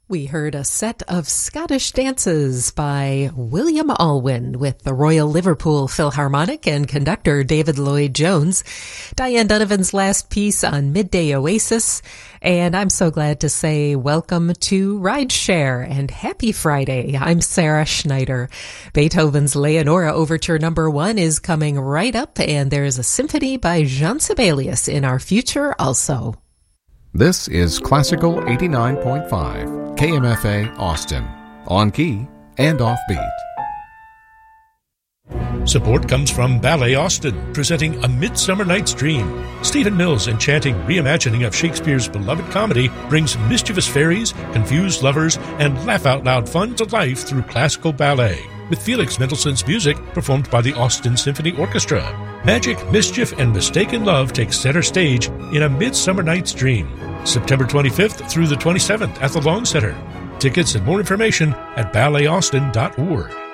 We heard a set of Scottish dances by William Alwyn with the Royal Liverpool Philharmonic and conductor David Lloyd-Jones, Diane Donovan's last piece on Midday Oasis, and I'm so glad to say welcome to Rideshare and happy Friday. I'm Sarah Schneider. Beethoven's Leonora Overture No. 1 is coming right up, and there's a symphony by Jean Sibelius in our future also. This is Classical 89.5, KMFA Austin, on key and offbeat. Support comes from Ballet Austin, presenting A Midsummer Night's Dream. Stephen Mills' enchanting reimagining of Shakespeare's beloved comedy brings mischievous fairies, confused lovers, and laugh-out-loud fun to life through classical ballet, with Felix Mendelssohn's music performed by the Austin Symphony Orchestra. Magic, mischief, and mistaken love take center stage in A Midsummer Night's Dream, September 25th through the 27th at the Long Center. Tickets and more information at ballet.austin.org.